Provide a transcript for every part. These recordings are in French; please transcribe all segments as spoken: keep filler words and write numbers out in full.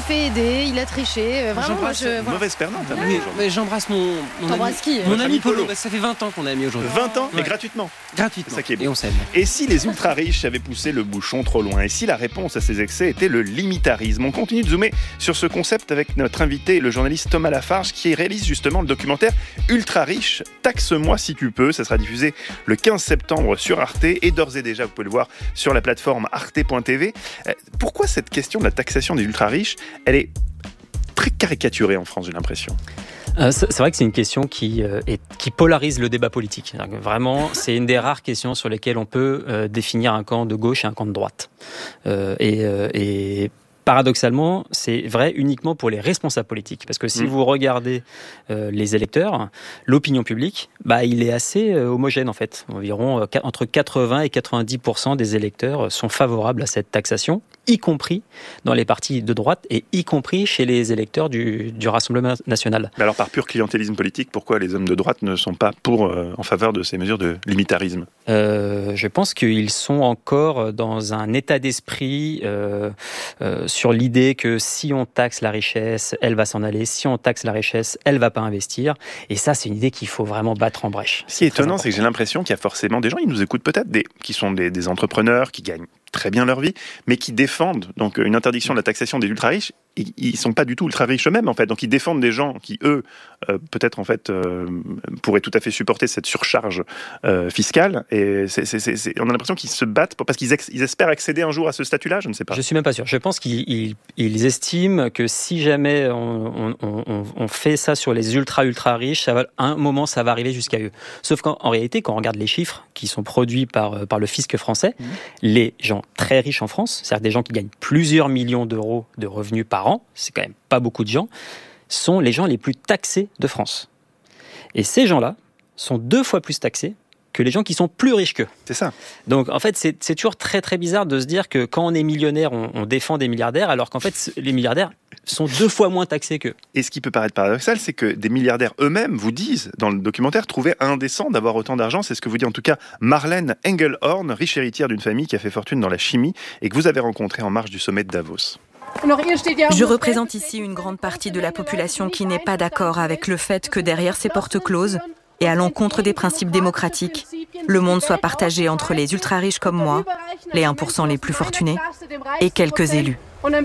fait aider, il a triché. Euh, vraiment, moi, je, voilà. Mauvaise perdante. Ah, mais, mais j'embrasse mon, mon ami, qui, mon ami Polo. Polo. Ça fait vingt ans qu'on est amis aujourd'hui. vingt ans, mais ouais. gratuitement. Gratuitement. C'est ça qui est beau. Et on s'aime. Et si les ultra-riches avaient poussé le bouchon trop loin? Et si la réponse à ces excès était le limitarisme? On continue de zoomer sur ce concept avec notre invité, le journaliste Thomas Lafarge, qui réalise justement le documentaire Ultra-riche, taxe-moi si tu peux. Ça sera diffusé le quinze septembre sur Arte. Et d'ores et déjà, vous pouvez le voir sur la plateforme arte point t v. Pourquoi cette question de la taxation des ultra-riches, elle est très caricaturée en France, j'ai l'impression? Euh, c'est vrai que c'est une question qui, euh, est, qui polarise le débat politique. Vraiment, c'est une des rares questions sur lesquelles on peut euh, définir un camp de gauche et un camp de droite. Euh, et, euh, et paradoxalement, c'est vrai uniquement pour les responsables politiques. Parce que si mmh. vous regardez euh, les électeurs, l'opinion publique, bah, il est assez euh, homogène en fait. Environ euh, entre quatre-vingts et quatre-vingt-dix pour cent des électeurs sont favorables à cette taxation, y compris dans les partis de droite et y compris chez les électeurs du, du Rassemblement national. Mais alors par pur clientélisme politique, pourquoi les hommes de droite ne sont pas pour, euh, en faveur de ces mesures de limitarisme? euh, Je pense qu'ils sont encore dans un état d'esprit euh, euh, sur l'idée que si on taxe la richesse, elle va s'en aller. Si on taxe la richesse, elle va pas investir. Et ça, c'est une idée qu'il faut vraiment battre en brèche. Ce qui est étonnant, c'est que j'ai l'impression qu'il y a forcément des gens, ils nous écoutent peut-être, des, qui sont des, des entrepreneurs, qui gagnent très bien leur vie, mais qui défendent donc une interdiction de la taxation des ultra-riches. Ils ne sont pas du tout ultra-riches eux-mêmes, en fait. Donc, ils défendent des gens qui, eux, euh, peut-être, en fait, euh, pourraient tout à fait supporter cette surcharge euh, fiscale. Et c'est, c'est, c'est, c'est, on a l'impression qu'ils se battent pour, parce qu'ils ex, ils espèrent accéder un jour à ce statut-là, je ne sais pas. Je ne suis même pas sûr. Je pense qu'ils ils, ils estiment que si jamais on, on, on, on fait ça sur les ultra-ultra-riches, ça va, à un moment, ça va arriver jusqu'à eux. Sauf qu'en en réalité, quand on regarde les chiffres qui sont produits par, par le fisc français, mmh. les gens très riches en France, c'est-à-dire des gens qui gagnent plusieurs millions d'euros de revenus par an, c'est quand même pas beaucoup de gens, sont les gens les plus taxés de France. Et ces gens-là sont deux fois plus taxés que les gens qui sont plus riches qu'eux. C'est ça. Donc en fait, c'est, c'est toujours très très bizarre de se dire que quand on est millionnaire, on, on défend des milliardaires, alors qu'en fait, les milliardaires sont deux fois moins taxés qu'eux. Et ce qui peut paraître paradoxal, c'est que des milliardaires eux-mêmes vous disent, dans le documentaire, trouver indécent d'avoir autant d'argent. C'est ce que vous dit en tout cas Marlène Engelhorn, riche héritière d'une famille qui a fait fortune dans la chimie et que vous avez rencontrée en marge du sommet de Davos. Je représente ici une grande partie de la population qui n'est pas d'accord avec le fait que derrière ces portes closes et à l'encontre des principes démocratiques, le monde soit partagé entre les ultra-riches comme moi, les un pour cent les plus fortunés, et quelques élus.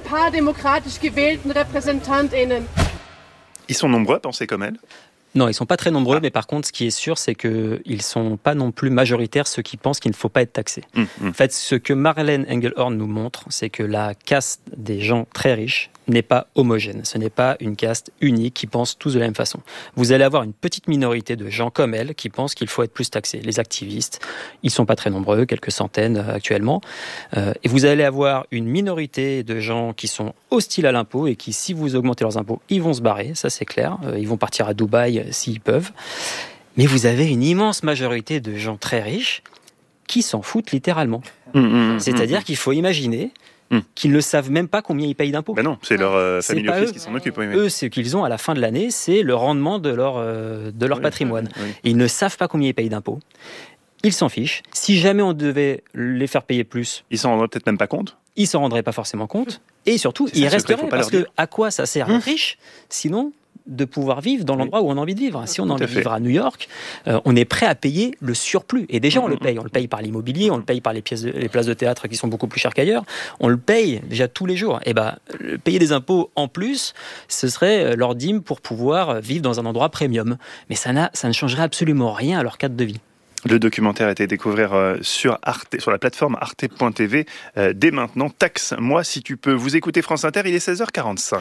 Ils sont nombreux à penser comme elle? Non, ils ne sont pas très nombreux, ah. mais par contre, ce qui est sûr, c'est qu'ils ne sont pas non plus majoritaires, ceux qui pensent qu'il ne faut pas être taxé. Mmh, mmh. En fait, ce que Marlène Engelhorn nous montre, c'est que la caste des gens très riches n'est pas homogène. Ce n'est pas une caste unique qui pense tous de la même façon. Vous allez avoir une petite minorité de gens comme elle qui pensent qu'il faut être plus taxé. Les activistes, ils ne sont pas très nombreux, quelques centaines actuellement. Euh, et vous allez avoir une minorité de gens qui sont hostiles à l'impôt et qui, si vous augmentez leurs impôts, ils vont se barrer, ça c'est clair. Euh, ils vont partir à Dubaï s'ils peuvent. Mais vous avez une immense majorité de gens très riches qui s'en foutent littéralement. Mmh, mmh, C'est-à-dire mmh. qu'il faut imaginer Mmh. qu'ils ne savent même pas combien ils payent d'impôts. Ben non, c'est leur euh, family office qui s'en occupe. Oui, oui. Eux, ce qu'ils ont à la fin de l'année, c'est le rendement de leur, euh, de leur oui, patrimoine. Oui, oui. Ils ne savent pas combien ils payent d'impôts. Ils s'en fichent. Si jamais on devait les faire payer plus... Ils s'en rendraient peut-être même pas compte. Ils s'en rendraient pas forcément compte. Et surtout, ils resteraient. Parce que à quoi ça sert d'être mmh. riche, sinon de pouvoir vivre dans l'endroit où on a envie de vivre. Si on a envie de vivre à New York, euh, on est prêt à payer le surplus. Et déjà, on le paye. On le paye par l'immobilier, on le paye par les, pièces de, les places de théâtre qui sont beaucoup plus chères qu'ailleurs. On le paye déjà tous les jours. Et ben, payer des impôts en plus, ce serait leur dîme pour pouvoir vivre dans un endroit premium. Mais ça, n'a, ça ne changerait absolument rien à leur cadre de vie. Le documentaire a été découvert sur Arte, sur la plateforme arte point t v euh, dès maintenant. Taxe-moi si tu peux. Vous écoutez France Inter, il est seize heures quarante-cinq.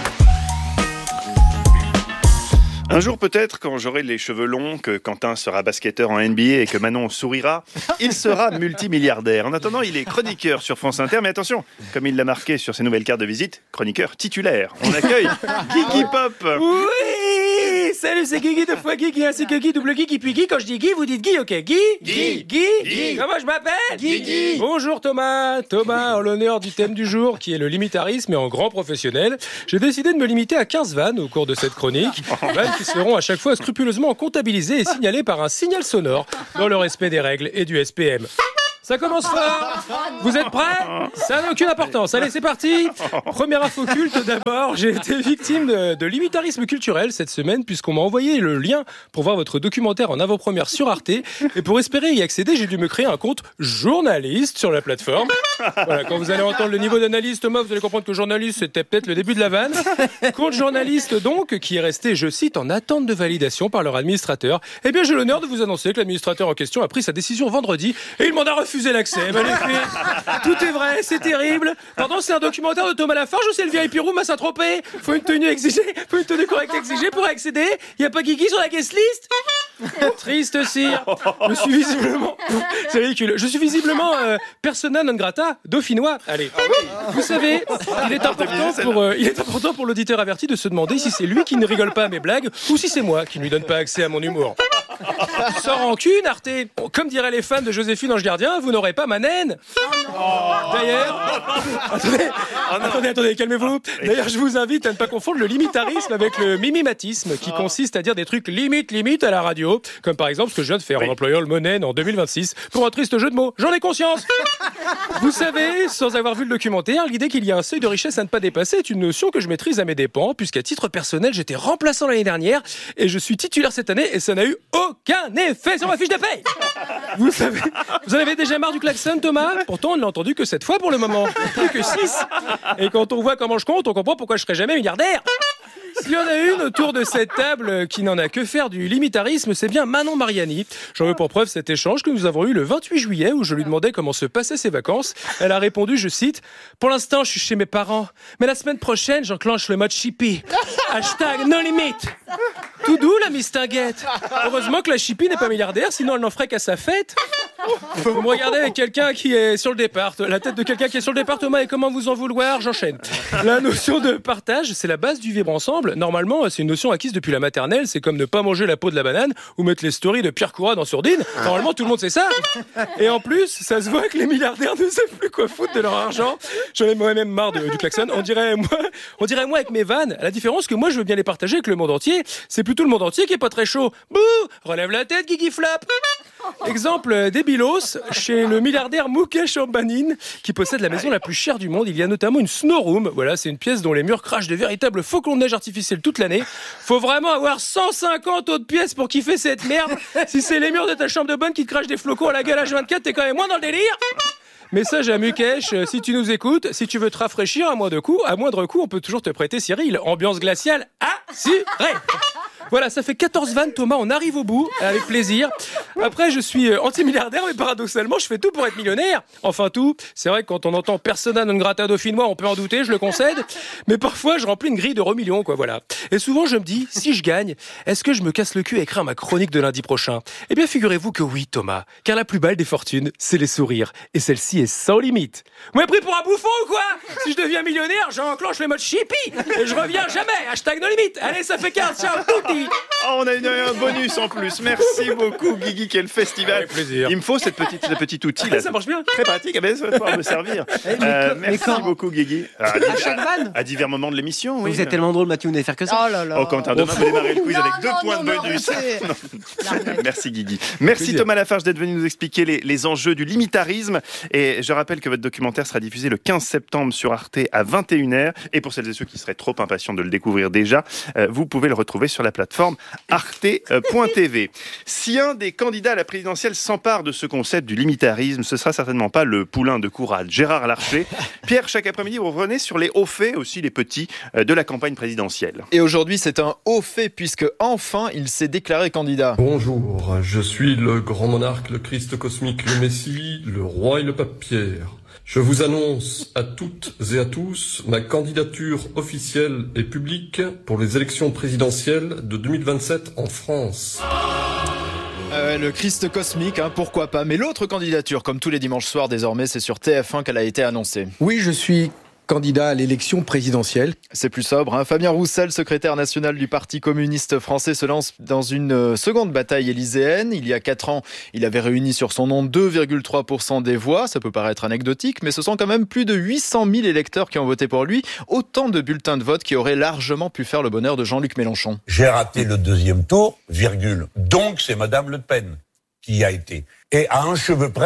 Un jour peut-être, quand j'aurai les cheveux longs, que Quentin sera basketteur en N B A et que Manon sourira, il sera multimilliardaire. En attendant, il est chroniqueur sur France Inter, mais attention, comme il l'a marqué sur ses nouvelles cartes de visite, chroniqueur titulaire. On accueille Guigui Pop. Oui, salut, c'est Guigui deux fois Guigui, ainsi que Guy, double Guy, qui puis Guy. Quand je dis Guy, vous dites Guy, ok? Guy, Guy, Guy, Guy. Comment je m'appelle? Guigui. Bonjour Thomas. Thomas, en l'honneur du thème du jour, qui est le limitarisme, et en grand professionnel, j'ai décidé de me limiter à quinze vannes au cours de cette chronique. Vannes qui seront à chaque fois scrupuleusement comptabilisées et signalées par un signal sonore, dans le respect des règles et du S P M. Ça commence fort. Vous êtes prêts? Ça n'a aucune importance. Allez, c'est parti. Première info culte d'abord. J'ai été victime de, de limitarisme culturel cette semaine puisqu'on m'a envoyé le lien pour voir votre documentaire en avant-première sur Arte. Et pour espérer y accéder, j'ai dû me créer un compte journaliste sur la plateforme. Voilà, quand vous allez entendre le niveau d'analyse, Thomas, vous allez comprendre que journaliste, c'était peut-être le début de la vanne. Compte journaliste donc, qui est resté, je cite, en attente de validation par leur administrateur. Eh bien, j'ai l'honneur de vous annoncer que l'administrateur en question a pris sa décision vendredi et il m'en a refusé l'accès. Ben, les faits, tout est vrai, c'est terrible. Pardon, c'est un documentaire de Thomas Lafarge ou c'est le V I P room à Saint-Tropez? Faut une tenue exigée, faut une tenue correcte exigée pour accéder. Y a pas Guigui sur la guest list? Triste sire. Je suis visiblement, c'est ridicule. Je suis visiblement euh, persona non grata dauphinois. Allez, vous savez, il est important pour, euh, il est important pour l'auditeur averti de se demander si c'est lui qui ne rigole pas à mes blagues ou si c'est moi qui ne lui donne pas accès à mon humour. Sans rancune, Arte. Bon, comme diraient les fans de Joséphine Ange Gardien, vous n'aurez pas ma naine. D'ailleurs, attendez, attendez, attendez, calmez-vous. D'ailleurs, je vous invite à ne pas confondre le limitarisme avec le mimimatisme, qui consiste à dire des trucs limite, limite à la radio, comme par exemple ce que je viens de faire en employant le mot naine en deux mille vingt-six pour un triste jeu de mots. J'en ai conscience. Vous savez, sans avoir vu le documentaire, l'idée qu'il y a un seuil de richesse à ne pas dépasser est une notion que je maîtrise à mes dépens, puisqu'à titre personnel, j'étais remplaçant l'année dernière et je suis titulaire cette année et ça n'a eu aucun effet sur ma fiche de paye. Vous savez, vous en avez déjà marre du klaxon, Thomas? Pourtant, on ne l'a entendu que cette fois pour le moment. Plus que six. Et quand on voit comment je compte, on comprend pourquoi je serai jamais milliardaire. S'il y en a une autour de cette table qui n'en a que faire du limitarisme, c'est bien Manon Mariani. J'en veux pour preuve cet échange que nous avons eu le vingt-huit juillet où je lui demandais comment se passaient ses vacances. Elle a répondu, je cite, « Pour l'instant, je suis chez mes parents, mais la semaine prochaine, j'enclenche le mode chippy. Hashtag no limit. » Tout doux, la mistinguette. Heureusement que la chippy n'est pas milliardaire, sinon elle n'en ferait qu'à sa fête. Vous me regardez avec quelqu'un qui est sur le départ. La tête de quelqu'un qui est sur le départ, Thomas, et comment vous en vouloir? J'enchaîne. La notion de partage, c'est la base du vivre ensemble. Normalement, c'est une notion acquise depuis la maternelle. C'est comme ne pas manger la peau de la banane ou mettre les stories de Pierre Courade en sourdine. Normalement, tout le monde sait ça. Et en plus, ça se voit que les milliardaires ne savent plus quoi foutre de leur argent. J'en ai moi-même marre de, du klaxon. On dirait moi, on dirait moi avec mes vannes. La différence que moi, je veux bien les partager avec le monde entier. C'est plutôt le monde entier qui est pas très chaud. Bouh! Relève la tête, Guigui Flap. Exemple débilos, chez le milliardaire Mukesh Ambani, qui possède la maison la plus chère du monde, il y a notamment une snow room. Voilà, c'est une pièce dont les murs crachent de véritables flocons de neige artificiels toute l'année. Faut vraiment avoir cent cinquante autres pièces pour kiffer cette merde. Si c'est les murs de ta chambre de bonne qui te crachent des flocons à la gueule H vingt-quatre, t'es quand même moins dans le délire. Message à Mukesh, si tu nous écoutes, si tu veux te rafraîchir à moindre coût, à moindre coût, on peut toujours te prêter Cyril. Ambiance glaciale assurée. Voilà, ça fait quatorze vannes, Thomas, on arrive au bout, avec plaisir. Après, je suis anti-milliardaire, mais paradoxalement, je fais tout pour être millionnaire. Enfin tout, c'est vrai que quand on entend persona non grata dauphinois, on peut en douter, je le concède. Mais parfois, je remplis une grille de remillions, quoi, voilà. Et souvent, je me dis, si je gagne, est-ce que je me casse le cul à écrire ma chronique de lundi prochain? Eh bien, figurez-vous que oui, Thomas. Car la plus belle des fortunes, c'est les sourires. Et celle-ci est sans limite. Vous m'avez pris pour un bouffon ou quoi? Si je deviens millionnaire, j'enclenche le mode chippy. Et je reviens jamais. Hashtag no limite. Allez, ça fait quinze, ciao, tutti. Oh, on a une, un bonus en plus. Merci beaucoup, Guigui. Quel festival. Avec plaisir. Il me faut cette petite, ce petit outil là. Ça marche bien. Très pratique. Ben, ça va pouvoir me servir. Euh, merci quand beaucoup, Guigui. À, À chaque vanne. à divers moments de l'émission. Oui. Vous êtes tellement drôle, Mathieu, vous n'allez faire que ça. Oh là là. Oh, Quentin, demain, vous démarrez le quiz Non, avec deux non, points non, de non, bonus. arrêtez. Merci, Guigui. Merci, Plaisir. Thomas Lafarge, d'être venu nous expliquer les, les enjeux du limitarisme. Et je rappelle que votre documentaire sera diffusé le quinze septembre sur Arte à vingt et une heures. Et pour celles et ceux qui seraient trop impatients de le découvrir déjà, euh, vous pouvez le retrouver sur la plateforme arte point t v. Si un des candidats à la présidentielle s'empare de ce concept du limitarisme, ce sera certainement pas le poulain de Courade, Gérard Larcher. Pierre, chaque après-midi, vous revenez sur les hauts faits, aussi les petits, euh, de la campagne présidentielle. Et aujourd'hui, c'est un haut fait puisque enfin, il s'est déclaré candidat. Bonjour, je suis le grand monarque, le Christ cosmique, le Messie, le roi et le pape Pierre. Je vous annonce à toutes et à tous ma candidature officielle et publique pour les élections présidentielles de deux mille vingt-sept en France. Euh, le Christ cosmique, hein, pourquoi pas. Mais l'autre candidature, comme tous les dimanches soirs désormais, c'est sur T F un qu'elle a été annoncée. Oui, je suis candidat à l'élection présidentielle. C'est plus sobre, hein. Fabien Roussel, secrétaire national du Parti communiste français, se lance dans une seconde bataille élyséenne. Il y a quatre ans, il avait réuni sur son nom deux virgule trois pour cent des voix. Ça peut paraître anecdotique, mais ce sont quand même plus de huit cent mille électeurs qui ont voté pour lui. Autant de bulletins de vote qui auraient largement pu faire le bonheur de Jean-Luc Mélenchon. J'ai raté le deuxième tour, virgule. Donc c'est Madame Le Pen qui y a été. Et à un cheveu près,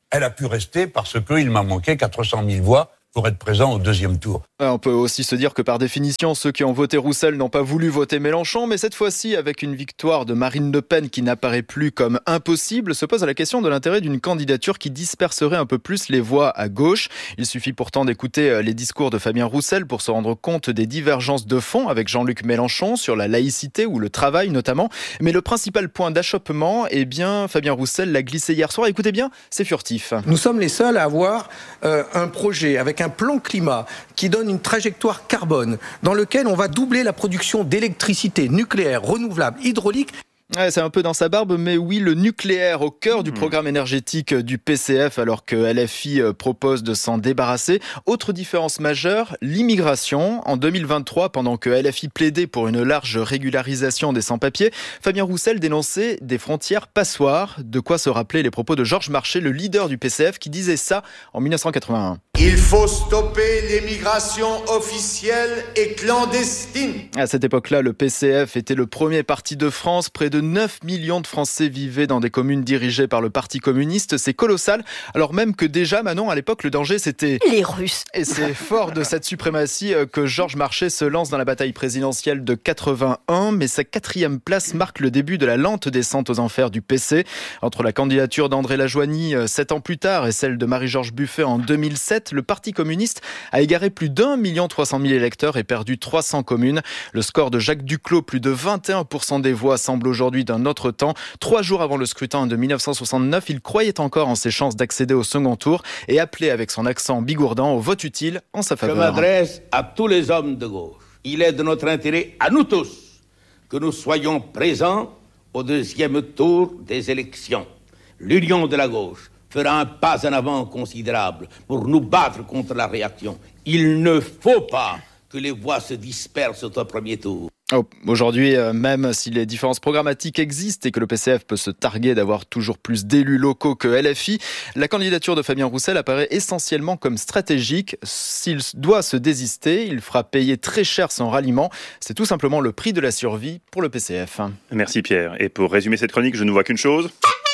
Elle a pu rester parce qu'il m'a manqué quatre cent mille voix pour être présent au deuxième tour. On peut aussi se dire que par définition, ceux qui ont voté Roussel n'ont pas voulu voter Mélenchon, mais cette fois-ci, avec une victoire de Marine Le Pen qui n'apparaît plus comme impossible, se pose la question de l'intérêt d'une candidature qui disperserait un peu plus les voix à gauche. Il suffit pourtant d'écouter les discours de Fabien Roussel pour se rendre compte des divergences de fond avec Jean-Luc Mélenchon sur la laïcité ou le travail notamment. Mais le principal point d'achoppement, eh bien, Fabien Roussel l'a glissé hier soir. Écoutez bien, c'est furtif. Nous sommes les seuls à avoir euh, un projet avec un plan climat qui donne une trajectoire carbone dans lequel on va doubler la production d'électricité nucléaire, renouvelable, hydraulique. Ouais, c'est un peu dans sa barbe, mais oui, le nucléaire au cœur du programme énergétique du P C F, alors que L F I propose de s'en débarrasser. Autre différence majeure, l'immigration. En deux mille vingt-trois, pendant que L F I plaidait pour une large régularisation des sans-papiers, Fabien Roussel dénonçait des frontières passoires. De quoi se rappeler les propos de Georges Marchais, le leader du P C F, qui disait ça en dix-neuf cent quatre-vingt-un. Il faut stopper l'émigration officielle et clandestine. À cette époque-là, le P C F était le premier parti de France. Près de neuf millions de Français vivaient dans des communes dirigées par le Parti communiste. C'est colossal. Alors même que déjà, Manon, à l'époque, le danger, c'était... les Russes. Et c'est fort de cette suprématie que Georges Marchais se lance dans la bataille présidentielle de quatre-vingt-un. Mais sa quatrième place marque le début de la lente descente aux enfers du P C. Entre la candidature d'André Lajoigny, sept ans plus tard, et celle de Marie-Georges Buffet en deux mille sept, le Parti communiste a égaré plus d'un million trois cent mille électeurs et perdu trois cents communes. Le score de Jacques Duclos, plus de vingt et un pour cent des voix, semble aujourd'hui d'un autre temps. Trois jours avant le scrutin de dix-neuf cent soixante-neuf, il croyait encore en ses chances d'accéder au second tour et appelait avec son accent bigourdant au vote utile en sa faveur. Je m'adresse à tous les hommes de gauche. Il est de notre intérêt, à nous tous, que nous soyons présents au deuxième tour des élections. L'union de la gauche fera un pas en avant considérable pour nous battre contre la réaction. Il ne faut pas que les voix se dispersent au premier tour. Oh, aujourd'hui, euh, même si les différences programmatiques existent et que le P C F peut se targuer d'avoir toujours plus d'élus locaux que L F I, la candidature de Fabien Roussel apparaît essentiellement comme stratégique. S'il doit se désister, il fera payer très cher son ralliement. C'est tout simplement le prix de la survie pour le P C F. Merci Pierre. Et pour résumer cette chronique, je ne vois qu'une chose...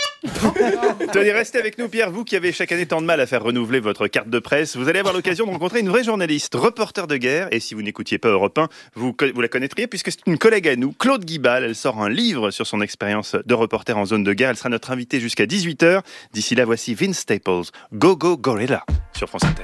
Tenez, restez avec nous Pierre, vous qui avez chaque année tant de mal à faire renouveler votre carte de presse, vous allez avoir l'occasion de rencontrer une vraie journaliste, reporter de guerre, et si vous n'écoutiez pas Europe un, vous, vous la connaîtriez puisque c'est une collègue à nous, Claude Guibal. Elle sort un livre sur son expérience de reporter en zone de guerre. Elle sera notre invitée jusqu'à dix-huit heures. D'ici là, voici Vince Staples, Go Go Gorilla sur France Inter.